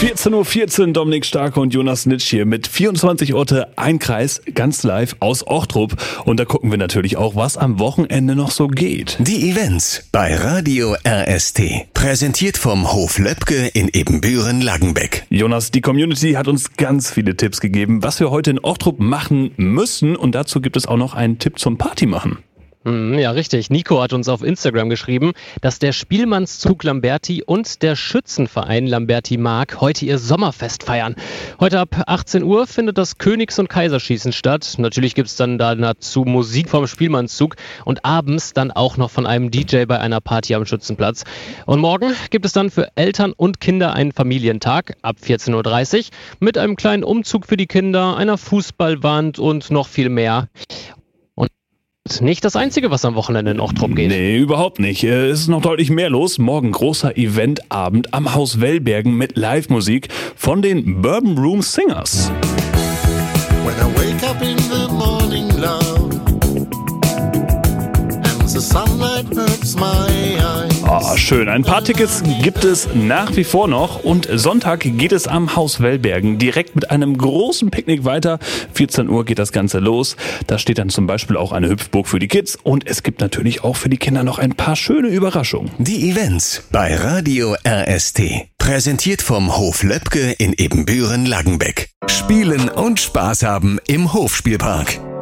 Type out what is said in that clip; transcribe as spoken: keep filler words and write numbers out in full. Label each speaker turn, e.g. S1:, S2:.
S1: vierzehn Uhr vierzehn, Dominik Starke und Jonas Nitsch hier mit vierundzwanzig Orte, ein Kreis, ganz live aus Ochtrup. Und da gucken wir natürlich auch, was am Wochenende noch so geht.
S2: Die Events bei Radio R S T. Präsentiert vom Hof Löbke in Ebenbüren-Langenbeck.
S1: Jonas, die Community hat uns ganz viele Tipps gegeben, was wir heute in Ochtrup machen müssen. Und dazu gibt es auch noch einen Tipp zum Party machen.
S3: Ja, richtig. Nico hat uns auf Instagram geschrieben, dass der Spielmannszug Lamberti und der Schützenverein Lamberti Mark heute ihr Sommerfest feiern. Heute ab achtzehn Uhr findet das Königs- und Kaiserschießen statt. Natürlich gibt's dann dazu Musik vom Spielmannszug und abends dann auch noch von einem D J bei einer Party am Schützenplatz. Und morgen gibt es dann für Eltern und Kinder einen Familientag ab vierzehn Uhr dreißig mit einem kleinen Umzug für die Kinder, einer Fußballwand und noch viel mehr. Nicht das Einzige, was am Wochenende in Ochtrup geht.
S1: Nee, überhaupt nicht. Es ist noch deutlich mehr los. Morgen großer Eventabend am Haus Wellbergen mit Live-Musik von den Bourbon Room Singers.
S4: When I wake up in the morning, love, and the sunlight hurts my eyes.
S1: Oh, schön. Ein paar Tickets gibt es nach wie vor noch und Sonntag geht es am Haus Wellbergen direkt mit einem großen Picknick weiter. vierzehn Uhr geht das Ganze los. Da steht dann zum Beispiel auch eine Hüpfburg für die Kids und es gibt natürlich auch für die Kinder noch ein paar schöne Überraschungen.
S2: Die Events bei Radio R S T. Präsentiert vom Hof Löbke in Ebenbüren-Langenbeck. Spielen und Spaß haben im Hofspielpark.